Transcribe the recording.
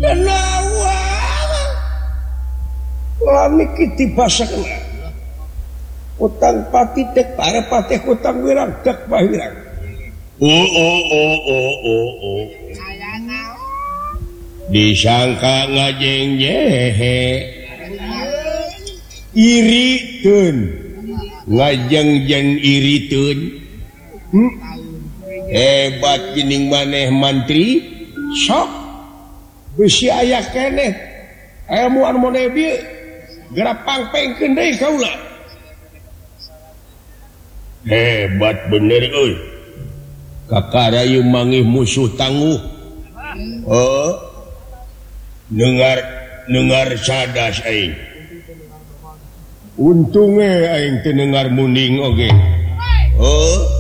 utang pati tek para patih utang wirang tek wirang. Disangka ngajeng-jehe iritun ngajeng-jeng iritun hebat geuning maneh mantri sok beusi aya keneh ilmu anu model bieu gerak pangpengkeun deui kaula hebat bener euy kakarayu mangih musuh tangguh dengar cadas aing untunge aing teu dengar munding oge